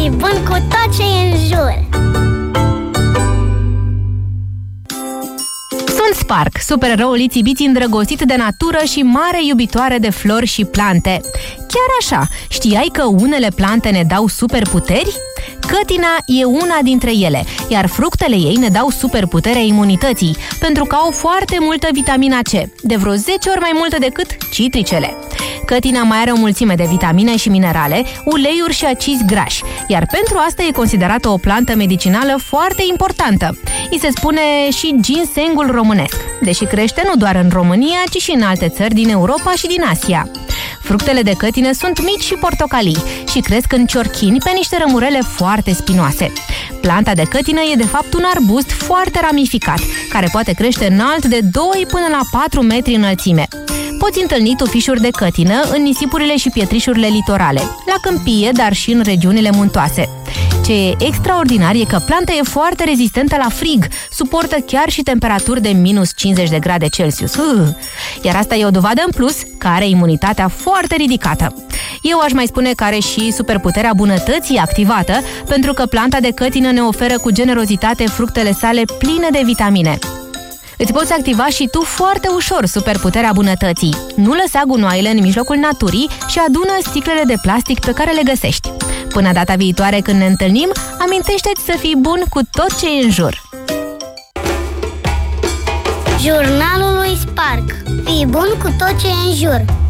Fii bun cu tot ce e în jur. Sunt Spark, supereroul Itsy-Bitsy îndrăgostit de natură și mare iubitoare de flori și plante. Chiar așa, știai că unele plante ne dau superputeri? Cătina e una dintre ele, iar fructele ei ne dau superputerea imunității, pentru că au foarte multă vitamina C, de vreo 10 ori mai multă decât citricele. Cătina mai are o mulțime de vitamine și minerale, uleiuri și acizi grași, iar pentru asta e considerată o plantă medicinală foarte importantă. I se spune și ginsengul românesc, deși crește nu doar în România, ci și în alte țări din Europa și din Asia. Fructele de cătine sunt mici și portocalii și cresc în ciorchini pe niște rămurele foarte spinoase. Planta de cătină e de fapt un arbust foarte ramificat, care poate crește înalt de 2 până la 4 metri înălțime. Poți întâlni tufișuri de cătină în nisipurile și pietrișurile litorale, la câmpie, dar și în regiunile muntoase. Ce e extraordinar e că planta e foarte rezistentă la frig, suportă chiar și temperaturi de minus 50 de grade Celsius. Iar asta e o dovadă în plus că are imunitatea foarte ridicată. Eu aș mai spune că are și superputerea bunătății activată, pentru că planta de cătină ne oferă cu generozitate fructele sale pline de vitamine. Îți poți activa și tu foarte ușor superputerea bunătății. Nu lăsa gunoaiele în mijlocul naturii și adună sticlele de plastic pe care le găsești. Până data viitoare când ne întâlnim, amintește-ți să fii bun cu tot ce e în jur. Jurnalul lui Spark. Fii bun cu tot ce e în jur.